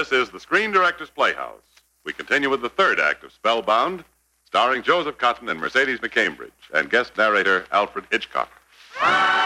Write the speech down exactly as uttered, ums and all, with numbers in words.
This is the Screen Directors Playhouse. We continue with the third act of Spellbound, starring Joseph Cotton and Mercedes McCambridge, and guest narrator Alfred Hitchcock.